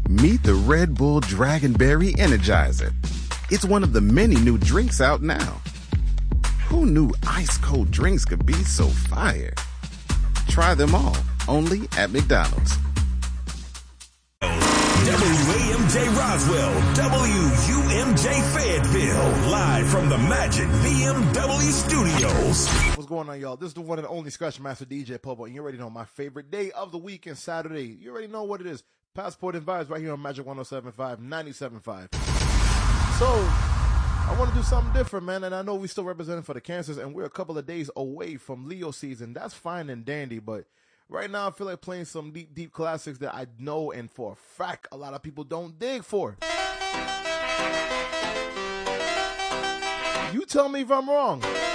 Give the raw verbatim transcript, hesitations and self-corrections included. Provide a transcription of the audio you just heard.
Meet the Red Bull Dragonberry Energizer. It's one of the many new drinks out now. Who knew ice-cold drinks could be so fire? Try them all, only at McDonald's. W A M J Roswell, W U M J Fayetteville, live from the Magic B M W Studios. What's going on, y'all? This is the one and only Scratch Master D J Pobo, and you already know my favorite day of the week is Saturday. You already know what it is. Passport and Vibes right here on Magic one oh seven point five, ninety-seven point five. So, I want to do something different, man, and I know we still representing for the Cancers, and we're a couple of days away from Leo season. That's fine and dandy, but right now I feel like playing some deep, deep classics that I know and for a fact a lot of people don't dig for. You tell me if I'm wrong.